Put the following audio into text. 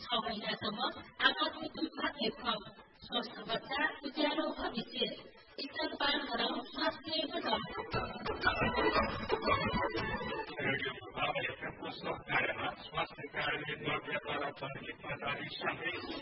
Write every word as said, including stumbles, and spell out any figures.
छ महिनासम्म आमाको दुधमा हेरफार स्वस्थ बच्चा उज्यालो भविष्य स्तनपान गराउँ स्वास्थ्य बचाउँ स्वास्थ्य कार्यमा स्वास्थ्य कार्य द्रव्यद्वारा चर्चित प्रचारित सन्देश